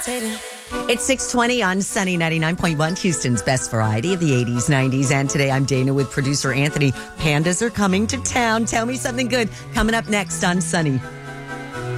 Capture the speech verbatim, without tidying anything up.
levitating. It's six twenty on Sunny ninety-nine point one, Houston's best variety of the eighties, nineties. And today I'm Dana with producer Anthony. Pandas are coming to town. Tell me something good coming up next on Sunny.